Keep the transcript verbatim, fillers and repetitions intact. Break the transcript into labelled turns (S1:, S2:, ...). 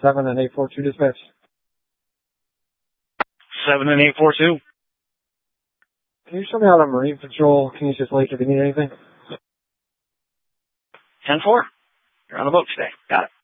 S1: seven and eight four two dispatch.
S2: seven and eight four two.
S1: Can you show me how to Marine Patrol Canisius Lake if you need anything?
S2: ten four. You're on the boat today. Got it.